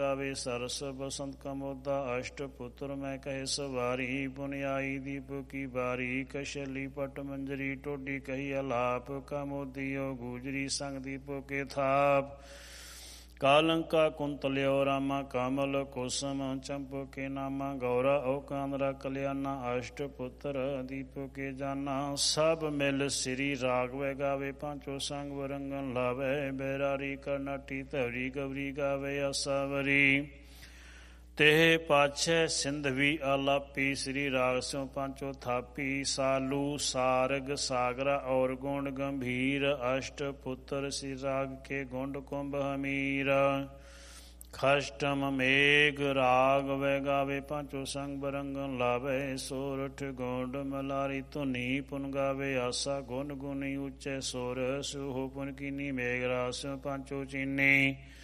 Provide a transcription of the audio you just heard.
गावे सरस बसंत कमोदा अष्ट पुत्र मैं कहे सवारी पुनियाई दीप की बारी कशली पट मंजरी टोडी कही अलाप कमोदियो गुजरी संग दीपो के थाप कालंका कुंतल्यो रामा कमल कुसुम चंपो के नामा गौरा औकांद्रा कल्याणा अष्ट पुत्र दीपो के जाना सब मिल श्री राघवे गावे पांचो संग वरंगन लावे बैरारी करनाटी तवरी गवरी गावे असावरी तेह पाछे सिंधवी आलापी श्री राग स्यों पांचो थापी सालू सारग सागरा और गुण गंभीर अष्ट पुत्र श्री राग के गुंड कुंभ हमीर खष्टम मेघ राग वे गावे पांचो संग बरंगन लावे सोरठ गुंड मलारी धुनी पुन गावे आसा गुण गुनी उच्चे सोर सुहो पुन कीनी मेघ राग स्यों पांचो चीनी